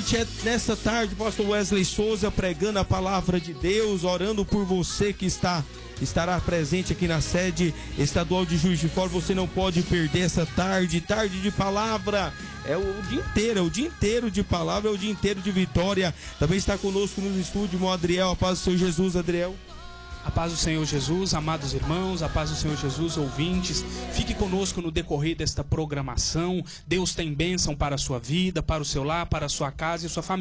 gente, nessa tarde, pastor Wesley Souza pregando a palavra de Deus, orando por você que estará presente aqui na sede estadual de Juiz de Fora. Você não pode perder essa tarde de palavra. É o dia inteiro de palavra, é o dia inteiro de vitória. Também está conosco no estúdio o Adriel. A paz do Senhor Jesus, Adriel. A paz do Senhor Jesus, amados irmãos, a paz do Senhor Jesus, ouvintes. Fique conosco no decorrer desta programação. Deus tem bênção para a sua vida, para o seu lar, para a sua casa e sua família.